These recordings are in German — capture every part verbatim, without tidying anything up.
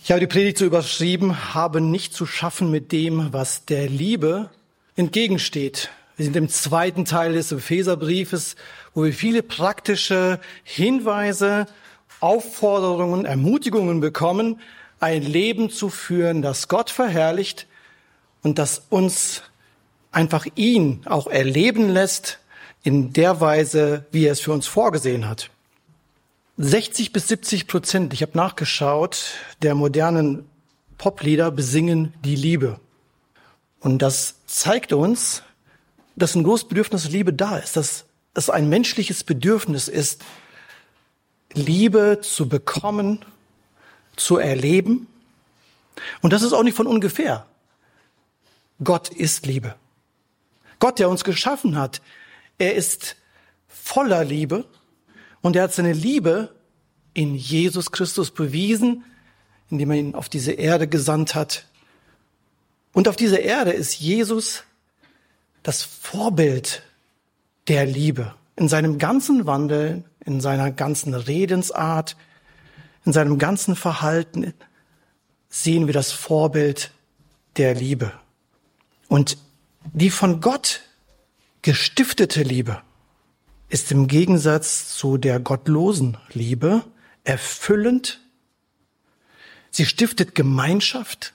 Ich habe die Predigt so überschrieben, habe nicht zu schaffen mit dem, was der Liebe entgegensteht. Wir sind im zweiten Teil des Epheserbriefes, wo wir viele praktische Hinweise, Aufforderungen, Ermutigungen bekommen, ein Leben zu führen, das Gott verherrlicht und das uns einfach ihn auch erleben lässt in der Weise, wie er es für uns vorgesehen hat. sechzig bis siebzig Prozent, ich habe nachgeschaut, der modernen Poplieder besingen die Liebe. Und das zeigt uns, dass ein großes Bedürfnis der Liebe da ist, dass es ein menschliches Bedürfnis ist, Liebe zu bekommen, zu erleben. Und das ist auch nicht von ungefähr. Gott ist Liebe. Gott, der uns geschaffen hat, er ist voller Liebe. Und er hat seine Liebe in Jesus Christus bewiesen, indem er ihn auf diese Erde gesandt hat. Und auf dieser Erde ist Jesus das Vorbild der Liebe. In seinem ganzen Wandeln, in seiner ganzen Redensart, in seinem ganzen Verhalten sehen wir das Vorbild der Liebe. Und die von Gott gestiftete Liebe ist im Gegensatz zu der gottlosen Liebe erfüllend. Sie stiftet Gemeinschaft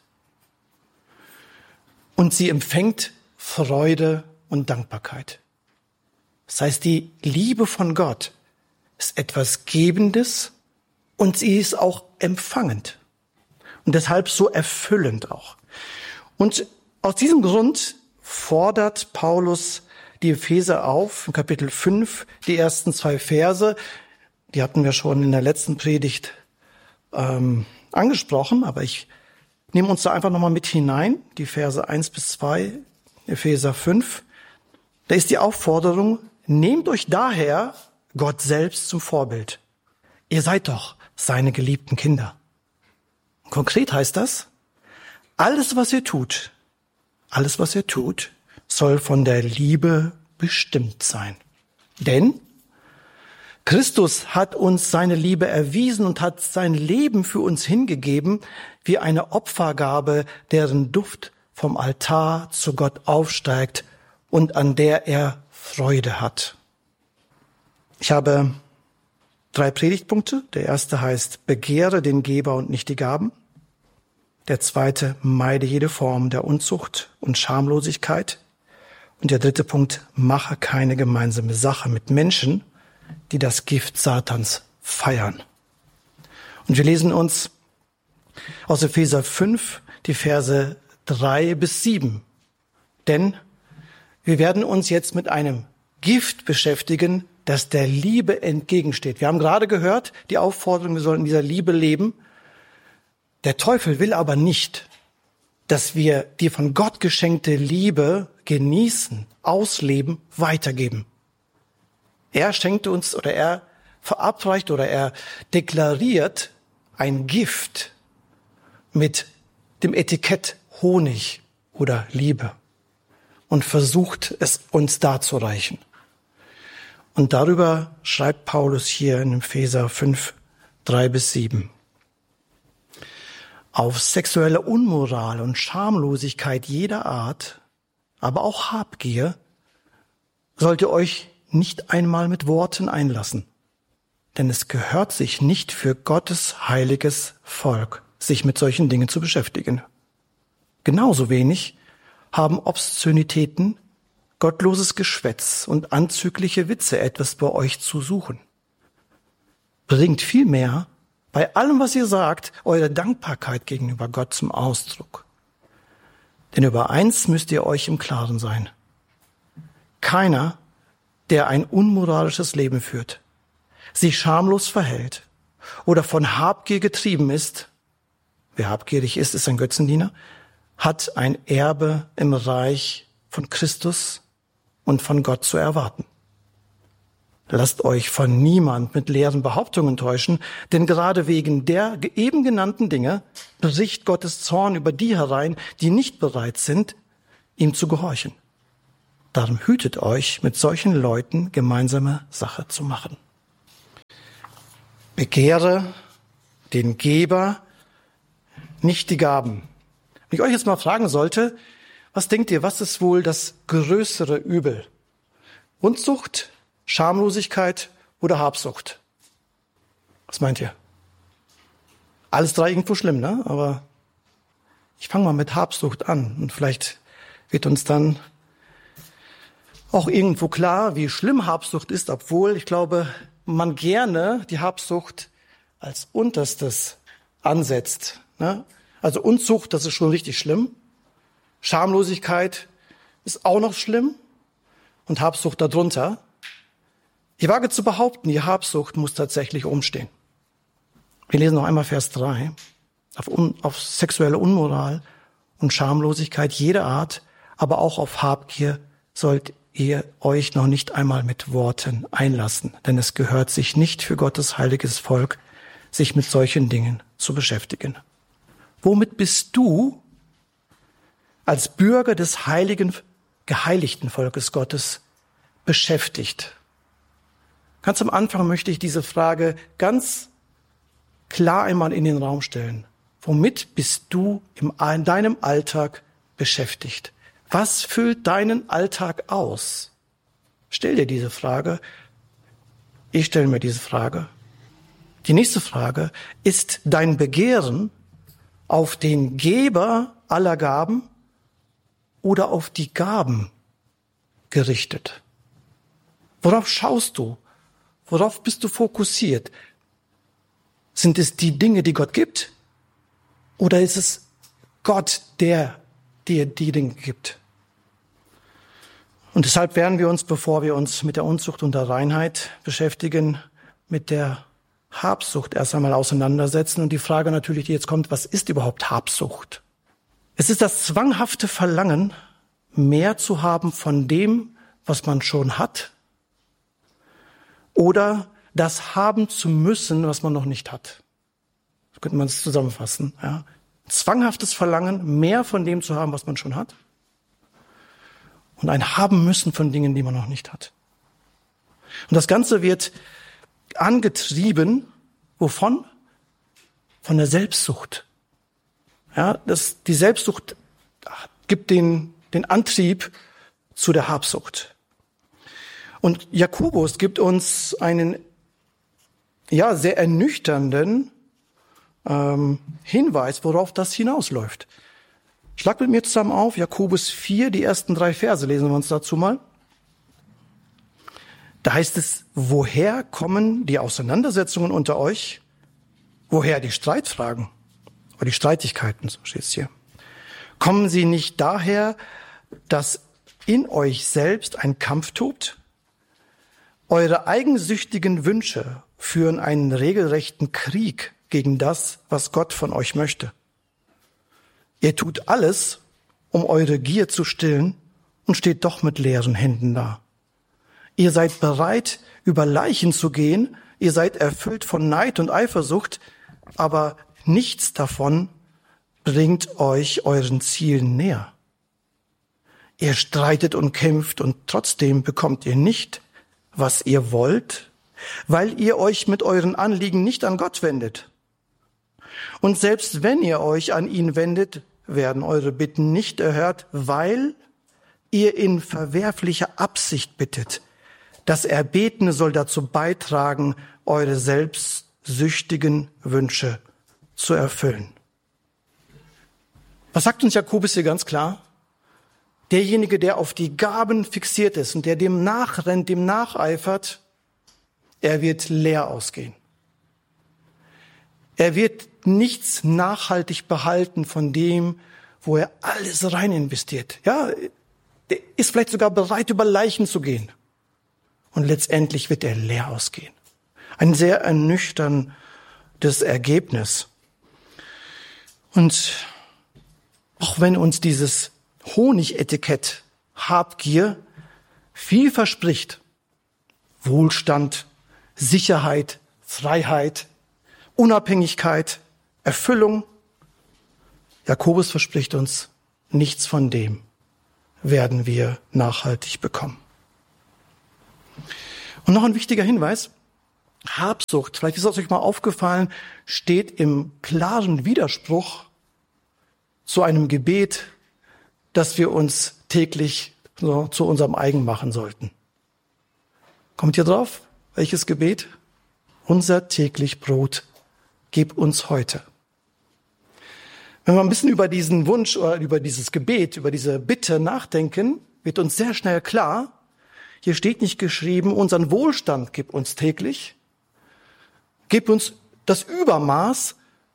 und sie empfängt Freude und Dankbarkeit. Das heißt, die Liebe von Gott ist etwas Gebendes und sie ist auch empfangend und deshalb so erfüllend auch. Und aus diesem Grund fordert Paulus die Epheser auf, in Kapitel fünf, die ersten zwei Verse, die hatten wir schon in der letzten Predigt ähm, angesprochen, aber ich nehme uns da einfach nochmal mit hinein, die Verse eins bis zwei, Epheser fünf. Da ist die Aufforderung, nehmt euch daher Gott selbst zum Vorbild. Ihr seid doch seine geliebten Kinder. Konkret heißt das, alles, was ihr tut, alles, was ihr tut, soll von der Liebe bestimmt sein. Denn Christus hat uns seine Liebe erwiesen und hat sein Leben für uns hingegeben, wie eine Opfergabe, deren Duft vom Altar zu Gott aufsteigt und an der er Freude hat. Ich habe drei Predigtpunkte. Der erste heißt, begehre den Geber und nicht die Gaben. Der zweite, meide jede Form der Unzucht und Schamlosigkeit. Und der dritte Punkt, mache keine gemeinsame Sache mit Menschen, die das Gift Satans feiern. Und wir lesen uns aus Epheser fünf die Verse drei bis sieben. Denn wir werden uns jetzt mit einem Gift beschäftigen, das der Liebe entgegensteht. Wir haben gerade gehört, die Aufforderung, wir sollen in dieser Liebe leben. Der Teufel will aber nicht, dass wir die von Gott geschenkte Liebe genießen, ausleben, weitergeben. Er schenkt uns oder er verabreicht oder er deklariert ein Gift mit dem Etikett Honig oder Liebe und versucht es uns darzureichen. Und darüber schreibt Paulus hier in Epheser fünf, drei bis sieben. Auf sexuelle Unmoral und Schamlosigkeit jeder Art, aber auch Habgier, sollt ihr euch nicht einmal mit Worten einlassen. Denn es gehört sich nicht für Gottes heiliges Volk, sich mit solchen Dingen zu beschäftigen. Genauso wenig haben Obszönitäten, gottloses Geschwätz und anzügliche Witze etwas bei euch zu suchen. Bringt vielmehr bei allem, was ihr sagt, eure Dankbarkeit gegenüber Gott zum Ausdruck. Denn über eins müsst ihr euch im Klaren sein. Keiner, der ein unmoralisches Leben führt, sich schamlos verhält oder von Habgier getrieben ist, wer habgierig ist, ist ein Götzendiener, hat ein Erbe im Reich von Christus und von Gott zu erwarten. Lasst euch von niemand mit leeren Behauptungen täuschen, denn gerade wegen der eben genannten Dinge bricht Gottes Zorn über die herein, die nicht bereit sind, ihm zu gehorchen. Darum hütet euch, mit solchen Leuten gemeinsame Sache zu machen. Begehre den Geber, nicht die Gaben. Wenn ich euch jetzt mal fragen sollte, was denkt ihr, was ist wohl das größere Übel? Unzucht, Schamlosigkeit oder Habsucht? Was meint ihr? Alles drei irgendwo schlimm, ne? Aber ich fange mal mit Habsucht an und vielleicht wird uns dann auch irgendwo klar, wie schlimm Habsucht ist, obwohl ich glaube, man gerne die Habsucht als Unterstes ansetzt. Ne? Also Unzucht, das ist schon richtig schlimm. Schamlosigkeit ist auch noch schlimm und Habsucht darunter. Ich wage zu behaupten, die Habsucht muss tatsächlich umstehen. Wir lesen noch einmal Vers drei. Auf, un, auf sexuelle Unmoral und Schamlosigkeit jeder Art, aber auch auf Habgier sollt ihr euch noch nicht einmal mit Worten einlassen, denn es gehört sich nicht für Gottes heiliges Volk, sich mit solchen Dingen zu beschäftigen. Womit bist du als Bürger des heiligen, geheiligten Volkes Gottes beschäftigt? Ganz am Anfang möchte ich diese Frage ganz klar einmal in den Raum stellen. Womit bist du in deinem Alltag beschäftigt? Was füllt deinen Alltag aus? Stell dir diese Frage. Ich stelle mir diese Frage. Die nächste Frage, ist dein Begehren auf den Geber aller Gaben oder auf die Gaben gerichtet? Worauf schaust du? Worauf bist du fokussiert? Sind es die Dinge, die Gott gibt? Oder ist es Gott, der dir die Dinge gibt? Und deshalb werden wir uns, bevor wir uns mit der Unzucht und der Reinheit beschäftigen, mit der Habsucht erst einmal auseinandersetzen. Und die Frage natürlich, die jetzt kommt, was ist überhaupt Habsucht? Es ist das zwanghafte Verlangen, mehr zu haben von dem, was man schon hat, oder das haben zu müssen, was man noch nicht hat. So könnte man es zusammenfassen. Ja. Zwanghaftes Verlangen, mehr von dem zu haben, was man schon hat. Und ein Haben müssen von Dingen, die man noch nicht hat. Und das Ganze wird angetrieben, wovon? Von der Selbstsucht. Ja, das, die Selbstsucht gibt den, den Antrieb zu der Habsucht. Und Jakobus gibt uns einen, ja, sehr ernüchternden ähm, Hinweis, worauf das hinausläuft. Schlag mit mir zusammen auf, Jakobus vier, die ersten drei Verse, lesen wir uns dazu mal. Da heißt es, woher kommen die Auseinandersetzungen unter euch? Woher die Streitfragen oder die Streitigkeiten, so steht es hier. Kommen sie nicht daher, dass in euch selbst ein Kampf tobt? Eure eigensüchtigen Wünsche führen einen regelrechten Krieg gegen das, was Gott von euch möchte. Ihr tut alles, um eure Gier zu stillen und steht doch mit leeren Händen da. Ihr seid bereit, über Leichen zu gehen, ihr seid erfüllt von Neid und Eifersucht, aber nichts davon bringt euch euren Zielen näher. Ihr streitet und kämpft und trotzdem bekommt ihr nicht, was ihr wollt, weil ihr euch mit euren Anliegen nicht an Gott wendet. Und selbst wenn ihr euch an ihn wendet, werden eure Bitten nicht erhört, weil ihr in verwerflicher Absicht bittet. Das Erbetene soll dazu beitragen, eure selbstsüchtigen Wünsche zu erfüllen. Was sagt uns Jakobus hier ganz klar? Derjenige, der auf die Gaben fixiert ist und der dem nachrennt, dem nacheifert, er wird leer ausgehen. Er wird nichts nachhaltig behalten von dem, wo er alles rein investiert. Ja, er ist vielleicht sogar bereit, über Leichen zu gehen. Und letztendlich wird er leer ausgehen. Ein sehr ernüchterndes Ergebnis. Und auch wenn uns dieses Honigetikett Habgier viel verspricht, Wohlstand, Sicherheit, Freiheit, Unabhängigkeit, Erfüllung, Jakobus verspricht uns, nichts von dem werden wir nachhaltig bekommen. Und noch ein wichtiger Hinweis, Habsucht, vielleicht ist es euch mal aufgefallen, steht im klaren Widerspruch zu einem Gebet, das wir uns täglich so zu unserem eigen machen sollten. Kommt ihr drauf? Welches Gebet? Unser täglich Brot, gib uns heute. Wenn wir ein bisschen über diesen Wunsch oder über dieses Gebet, über diese Bitte nachdenken, wird uns sehr schnell klar, hier steht nicht geschrieben, unseren Wohlstand gib uns täglich, gib uns das Übermaß.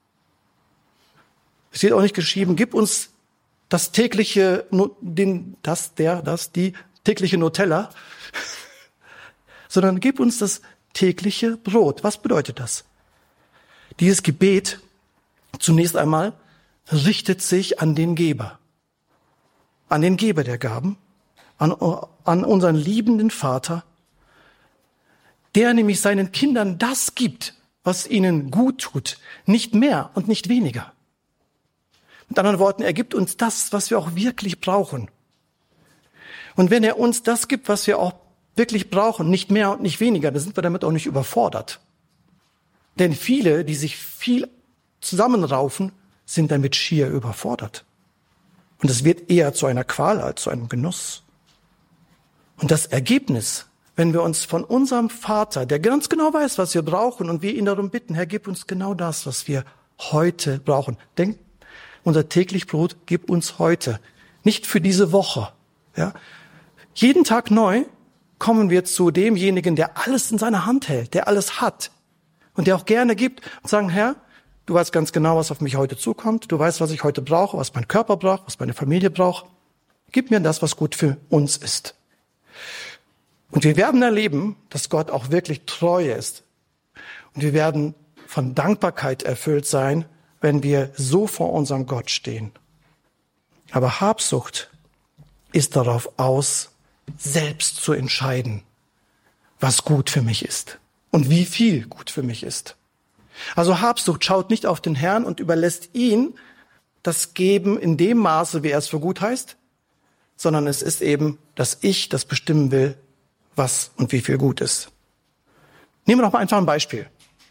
Es steht auch nicht geschrieben, gib uns das tägliche, den, das, der, das, die tägliche Nutella, sondern gib uns das tägliche Brot. Was bedeutet das? Dieses Gebet zunächst einmal richtet sich an den Geber, an den Geber der Gaben, an, an unseren liebenden Vater, der nämlich seinen Kindern das gibt, was ihnen gut tut, nicht mehr und nicht weniger. Mit anderen Worten, er gibt uns das, was wir auch wirklich brauchen. Und wenn er uns das gibt, was wir auch wirklich brauchen, nicht mehr und nicht weniger, dann sind wir damit auch nicht überfordert. Denn viele, die sich viel zusammenraufen, sind damit schier überfordert. Und es wird eher zu einer Qual als zu einem Genuss. Und das Ergebnis, wenn wir uns von unserem Vater, der ganz genau weiß, was wir brauchen, und wir ihn darum bitten, Herr, gib uns genau das, was wir heute brauchen. Denkt, unser täglich Brot gib uns heute, nicht für diese Woche. Ja? Jeden Tag neu kommen wir zu demjenigen, der alles in seiner Hand hält, der alles hat und der auch gerne gibt und sagen, Herr, du weißt ganz genau, was auf mich heute zukommt. Du weißt, was ich heute brauche, was mein Körper braucht, was meine Familie braucht. Gib mir das, was gut für uns ist. Und wir werden erleben, dass Gott auch wirklich treu ist. Und wir werden von Dankbarkeit erfüllt sein, wenn wir so vor unserem Gott stehen. Aber Habsucht ist darauf aus, selbst zu entscheiden, was gut für mich ist und wie viel gut für mich ist. Also Habsucht schaut nicht auf den Herrn und überlässt ihn das Geben in dem Maße, wie er es für gut heißt, sondern es ist eben, dass ich das bestimmen will, was und wie viel gut ist. Nehmen wir doch mal einfach ein Beispiel.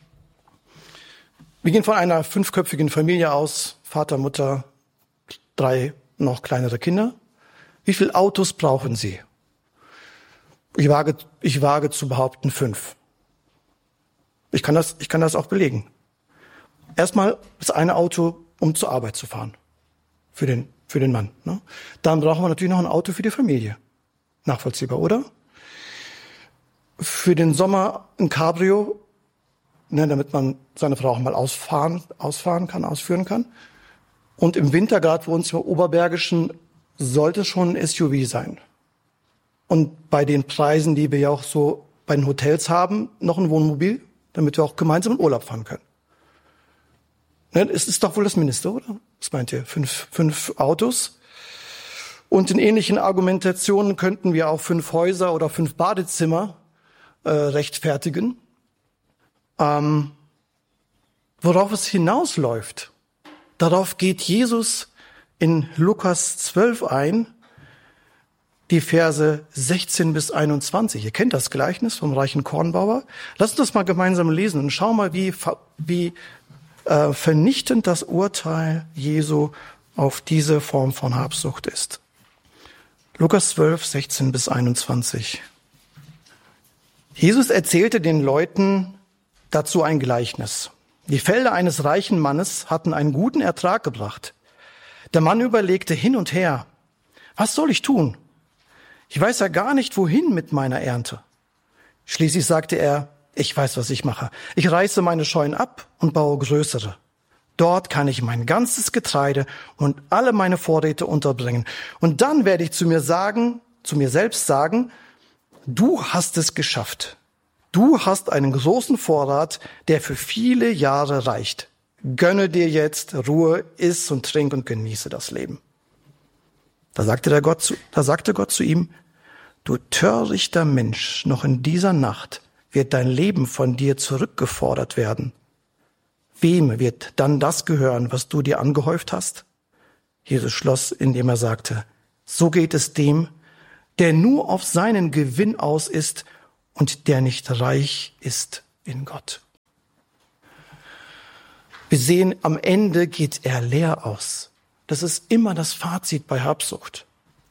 Wir gehen von einer fünfköpfigen Familie aus, Vater, Mutter, drei noch kleinere Kinder. Wie viele Autos brauchen sie? Ich wage, ich wage zu behaupten fünf. Ich kann das, ich kann das auch belegen. Erstmal das eine Auto, um zur Arbeit zu fahren. Für den, für den Mann. Ne? Dann brauchen wir natürlich noch ein Auto für die Familie. Nachvollziehbar, oder? Für den Sommer ein Cabrio, ne, damit man seine Frau auch mal ausfahren, ausfahren kann, ausführen kann. Und im Winter, gerade für uns im Oberbergischen, sollte es schon ein S U V sein. Und bei den Preisen, die wir ja auch so bei den Hotels haben, noch ein Wohnmobil, damit wir auch gemeinsam in Urlaub fahren können. Ne, es ist doch wohl das Mindeste, oder? Was meint ihr? Fünf, fünf Autos. Und in ähnlichen Argumentationen könnten wir auch fünf Häuser oder fünf Badezimmer äh, rechtfertigen. Ähm, worauf es hinausläuft, darauf geht Jesus in Lukas zwölf ein, die Verse sechzehn bis einundzwanzig. Ihr kennt das Gleichnis vom reichen Kornbauer. Lasst uns das mal gemeinsam lesen und schau mal, wie, wie äh, vernichtend das Urteil Jesu auf diese Form von Habsucht ist. Lukas zwölf, sechzehn bis einundzwanzig. Jesus erzählte den Leuten dazu ein Gleichnis. Die Felder eines reichen Mannes hatten einen guten Ertrag gebracht. Der Mann überlegte hin und her, was soll ich tun? Ich weiß ja gar nicht, wohin mit meiner Ernte. Schließlich sagte er, ich weiß, was ich mache. Ich reiße meine Scheunen ab und baue größere. Dort kann ich mein ganzes Getreide und alle meine Vorräte unterbringen. Und dann werde ich zu mir sagen, zu mir selbst sagen, du hast es geschafft. Du hast einen großen Vorrat, der für viele Jahre reicht. Gönne dir jetzt Ruhe, iss und trink und genieße das Leben. Da sagte der Gott zu, da sagte Gott zu ihm, du törichter Mensch, noch in dieser Nacht wird dein Leben von dir zurückgefordert werden. Wem wird dann das gehören, was du dir angehäuft hast? Jesus schloss, indem er sagte, so geht es dem, der nur auf seinen Gewinn aus ist und der nicht reich ist in Gott. Wir sehen, am Ende geht er leer aus. Das ist immer das Fazit bei Habsucht.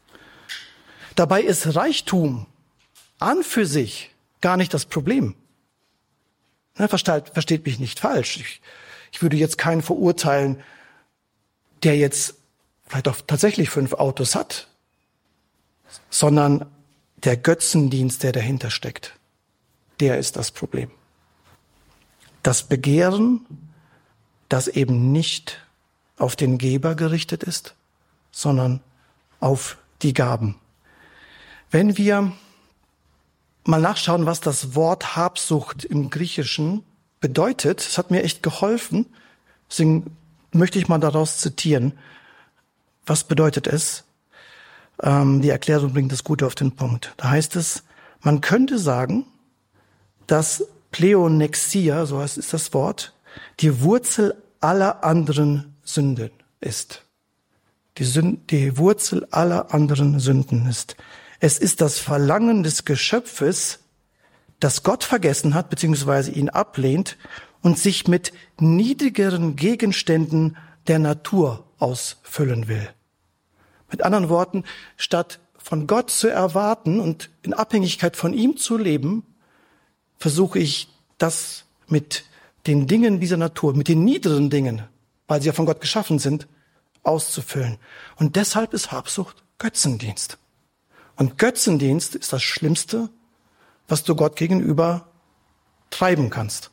Dabei ist Reichtum an für sich gar nicht das Problem. Na, versteht, versteht mich nicht falsch. Ich, ich würde jetzt keinen verurteilen, der jetzt vielleicht auch tatsächlich fünf Autos hat, sondern der Götzendienst, der dahinter steckt, der ist das Problem. Das Begehren, das eben nicht auf den Geber gerichtet ist, sondern auf die Gaben. Wenn wir mal nachschauen, was das Wort Habsucht im Griechischen bedeutet, das hat mir echt geholfen, deswegen möchte ich mal daraus zitieren. Was bedeutet es? Ähm, die Erklärung bringt das Gute auf den Punkt. Da heißt es, man könnte sagen, dass Pleonexia, so heißt ist das Wort, die Wurzel aller anderen Sünden ist. Die, Sünd, die Wurzel aller anderen Sünden ist. Es ist das Verlangen des Geschöpfes, das Gott vergessen hat, beziehungsweise ihn ablehnt und sich mit niedrigeren Gegenständen der Natur ausfüllen will. Mit anderen Worten, statt von Gott zu erwarten und in Abhängigkeit von ihm zu leben, versuche ich das mit den Dingen dieser Natur, mit den niederen Dingen, weil sie ja von Gott geschaffen sind, auszufüllen. Und deshalb ist Habsucht Götzendienst. Und Götzendienst ist das Schlimmste, was du Gott gegenüber treiben kannst.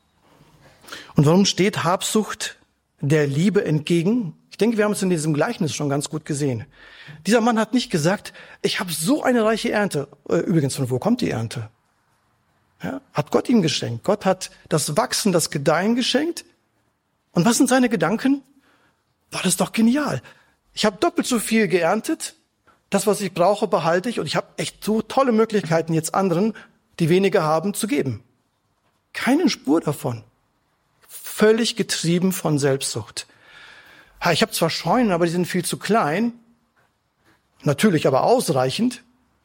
Und warum steht Habsucht der Liebe entgegen? Ich denke, wir haben es in diesem Gleichnis schon ganz gut gesehen. Dieser Mann hat nicht gesagt, ich habe so eine reiche Ernte. Übrigens, von wo kommt die Ernte? Ja, hat Gott ihm geschenkt. Gott hat das Wachsen, das Gedeihen geschenkt. Und was sind seine Gedanken? War das doch genial. Ich habe doppelt so viel geerntet. Das, was ich brauche, behalte ich. Und ich habe echt so tolle Möglichkeiten, jetzt anderen, die weniger haben, zu geben. Keine Spur davon. Völlig getrieben von Selbstsucht. Ich habe zwar Scheunen, aber die sind viel zu klein. Natürlich aber ausreichend.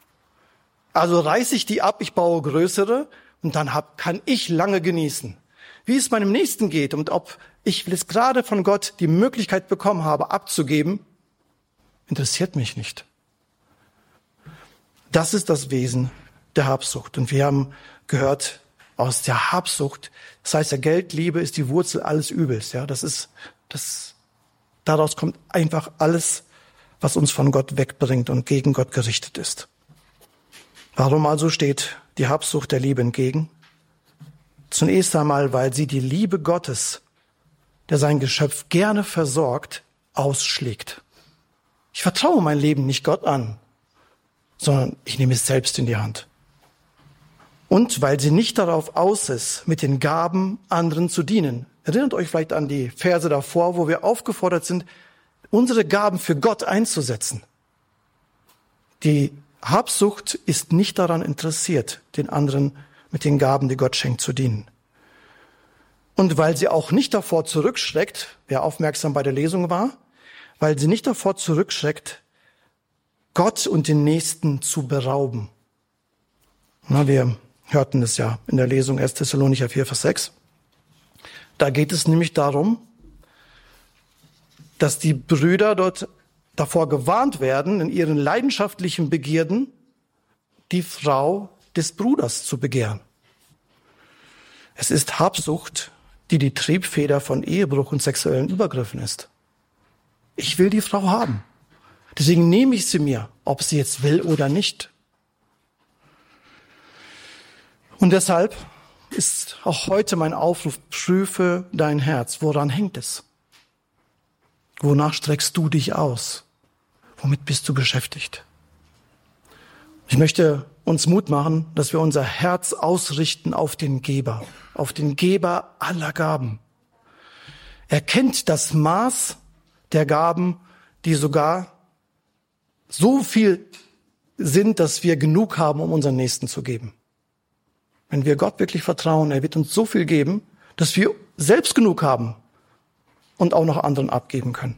Also reiße ich die ab, ich baue größere und dann hab, kann ich lange genießen. Wie es meinem Nächsten geht und ob ich jetzt gerade von Gott die Möglichkeit bekommen habe, abzugeben, interessiert mich nicht. Das ist das Wesen der Habsucht. Und wir haben gehört, aus der Habsucht, das heißt ja, Geldliebe ist die Wurzel alles Übels. Ja, das ist, das, daraus kommt einfach alles, was uns von Gott wegbringt und gegen Gott gerichtet ist. Warum also steht die Habsucht der Liebe entgegen? Zunächst einmal, weil sie die Liebe Gottes, der sein Geschöpf gerne versorgt, ausschlägt. Ich vertraue mein Leben nicht Gott an, sondern ich nehme es selbst in die Hand. Und weil sie nicht darauf aus ist, mit den Gaben anderen zu dienen. Erinnert euch vielleicht an die Verse davor, wo wir aufgefordert sind, unsere Gaben für Gott einzusetzen. Die Habsucht ist nicht daran interessiert, den anderen mit den Gaben, die Gott schenkt, zu dienen. Und weil sie auch nicht davor zurückschreckt, wer aufmerksam bei der Lesung war, weil sie nicht davor zurückschreckt, Gott und den Nächsten zu berauben. Na, wir hörten es ja in der Lesung erster Thessalonicher vier, Vers sechs. Da geht es nämlich darum, dass die Brüder dort davor gewarnt werden, in ihren leidenschaftlichen Begierden die Frau des Bruders zu begehren. Es ist Habsucht, die die Triebfeder von Ehebruch und sexuellen Übergriffen ist. Ich will die Frau haben. Deswegen nehme ich sie mir, ob sie jetzt will oder nicht. Und deshalb ist auch heute mein Aufruf, prüfe dein Herz. Woran hängt es? Wonach streckst du dich aus? Womit bist du beschäftigt? Ich möchte uns Mut machen, dass wir unser Herz ausrichten auf den Geber, auf den Geber aller Gaben. Er kennt das Maß der Gaben, die sogar so viel sind, dass wir genug haben, um unseren Nächsten zu geben. Wenn wir Gott wirklich vertrauen, er wird uns so viel geben, dass wir selbst genug haben und auch noch anderen abgeben können.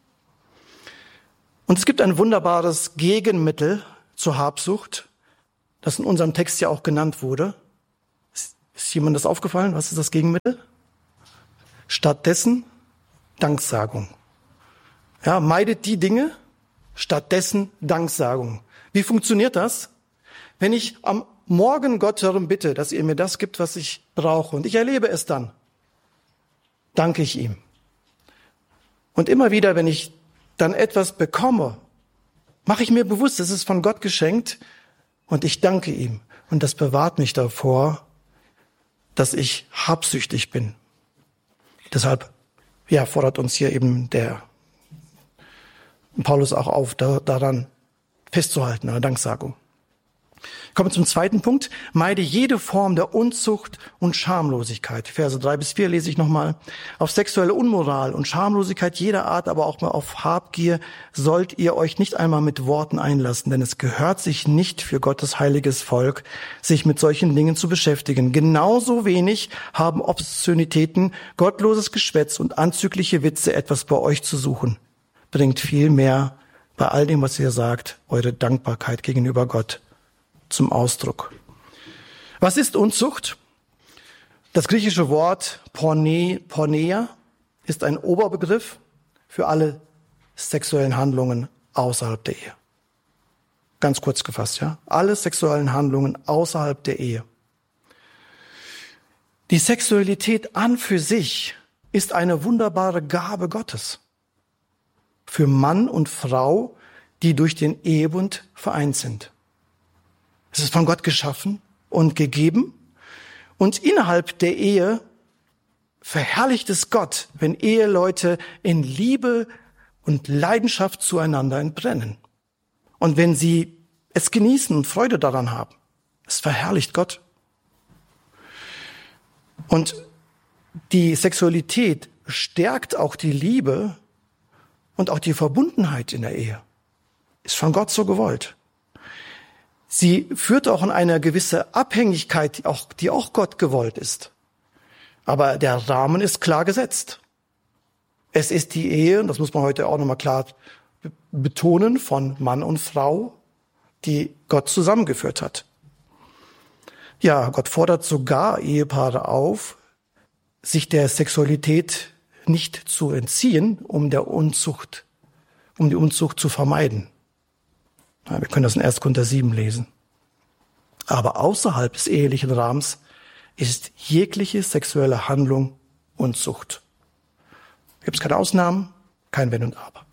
Und es gibt ein wunderbares Gegenmittel zur Habsucht, das in unserem Text ja auch genannt wurde. Ist jemandem das aufgefallen? Was ist das Gegenmittel? Stattdessen Danksagung. Ja, meidet die Dinge, stattdessen Danksagung. Wie funktioniert das? Wenn ich am Morgen Gott darum bitte, dass er mir das gibt, was ich brauche, und ich erlebe es dann, danke ich ihm. Und immer wieder, wenn ich dann etwas bekomme, mache ich mir bewusst, es ist von Gott geschenkt und ich danke ihm. Und das bewahrt mich davor, dass ich habsüchtig bin. Deshalb ja, fordert uns hier eben der Paulus auch auf, da, daran festzuhalten, an der Danksagung. Kommen wir zum zweiten Punkt. Meide jede Form der Unzucht und Schamlosigkeit. Verse drei bis vier lese ich nochmal. Auf sexuelle Unmoral und Schamlosigkeit jeder Art, aber auch mal auf Habgier sollt ihr euch nicht einmal mit Worten einlassen, denn es gehört sich nicht für Gottes heiliges Volk, sich mit solchen Dingen zu beschäftigen. Genauso wenig haben Obszönitäten, gottloses Geschwätz und anzügliche Witze etwas bei euch zu suchen. Bringt vielmehr bei all dem, was ihr sagt, eure Dankbarkeit gegenüber Gott zum Ausdruck. Was ist Unzucht? Das griechische Wort Porne, Porneia ist ein Oberbegriff für alle sexuellen Handlungen außerhalb der Ehe. Ganz kurz gefasst, ja. Alle sexuellen Handlungen außerhalb der Ehe. Die Sexualität an für sich ist eine wunderbare Gabe Gottes für Mann und Frau, die durch den Ehebund vereint sind. Es ist von Gott geschaffen und gegeben. Und innerhalb der Ehe verherrlicht es Gott, wenn Eheleute in Liebe und Leidenschaft zueinander entbrennen. Und wenn sie es genießen und Freude daran haben. Es verherrlicht Gott. Und die Sexualität stärkt auch die Liebe und auch die Verbundenheit in der Ehe. Ist von Gott so gewollt. Sie führt auch in eine gewisse Abhängigkeit, die auch, die auch Gott gewollt ist. Aber der Rahmen ist klar gesetzt. Es ist die Ehe, und das muss man heute auch nochmal klar betonen, von Mann und Frau, die Gott zusammengeführt hat. Ja, Gott fordert sogar Ehepaare auf, sich der Sexualität nicht zu entziehen, um der Unzucht, um die Unzucht zu vermeiden. Ja, wir können das in erster Korinther sieben lesen. Aber außerhalb des ehelichen Rahmens ist jegliche sexuelle Handlung Unzucht. Gibt es keine Ausnahmen, kein Wenn und Aber.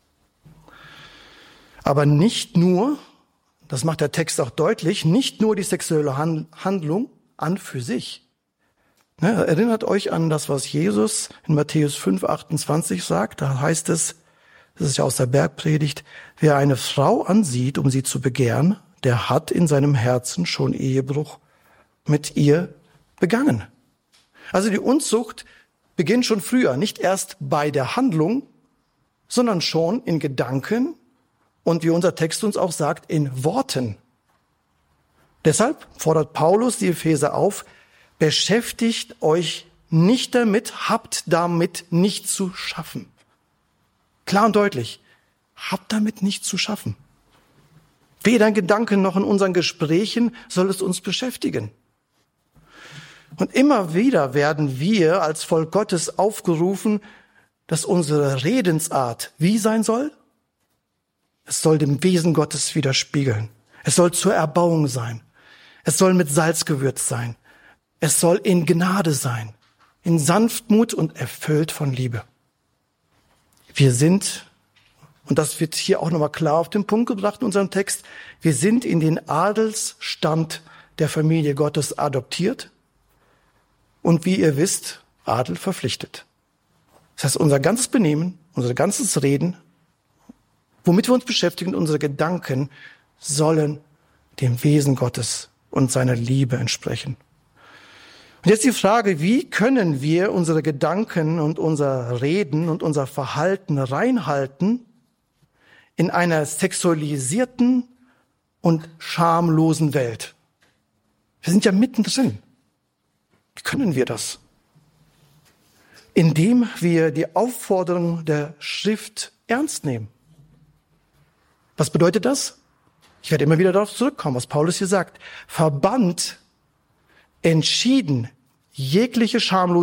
Aber nicht nur, das macht der Text auch deutlich, nicht nur die sexuelle Handlung an für sich. Ne, erinnert euch an das, was Jesus in Matthäus fünf, achtundzwanzig sagt. Da heißt es, das ist ja aus der Bergpredigt, wer eine Frau ansieht, um sie zu begehren, der hat in seinem Herzen schon Ehebruch mit ihr begangen. Also die Unzucht beginnt schon früher, nicht erst bei der Handlung, sondern schon in Gedanken und wie unser Text uns auch sagt, in Worten. Deshalb fordert Paulus die Epheser auf, beschäftigt euch nicht damit, habt damit nicht zu schaffen. Klar und deutlich, habt damit nichts zu schaffen. Weder in Gedanken noch in unseren Gesprächen soll es uns beschäftigen. Und immer wieder werden wir als Volk Gottes aufgerufen, dass unsere Redensart wie sein soll? Es soll dem Wesen Gottes widerspiegeln. Es soll zur Erbauung sein. Es soll mit Salz gewürzt sein. Es soll in Gnade sein, in Sanftmut und erfüllt von Liebe. Wir sind, und das wird hier auch nochmal klar auf den Punkt gebracht in unserem Text, wir sind in den Adelsstand der Familie Gottes adoptiert und wie ihr wisst, Adel verpflichtet. Das heißt, unser ganzes Benehmen, unser ganzes Reden, womit wir uns beschäftigen, unsere Gedanken sollen dem Wesen Gottes und seiner Liebe entsprechen. Und jetzt die Frage, wie können wir unsere Gedanken und unser Reden und unser Verhalten reinhalten in einer sexualisierten und schamlosen Welt? Wir sind ja mittendrin. Wie können wir das? Indem wir die Aufforderung der Schrift ernst nehmen. Was bedeutet das? Ich werde immer wieder darauf zurückkommen, was Paulus hier sagt. Verbannt entschieden jegliche Schamlosigkeit